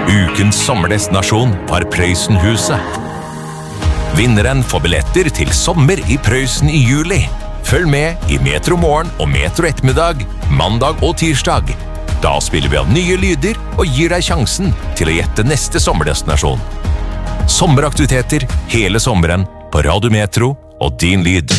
Ukens sommerdestinasjon var Prøysenhuset. Vinneren får billetter til sommer i Prøysen i juli. Følg med i Metro Morgen og Metro Ettermiddag, mandag og tirsdag. Da spiller vi av nye lyder og gir deg sjansen til å gjette neste sommerdestinasjon. Sommeraktiviteter hele sommeren på Radio Metro og Din Lyd.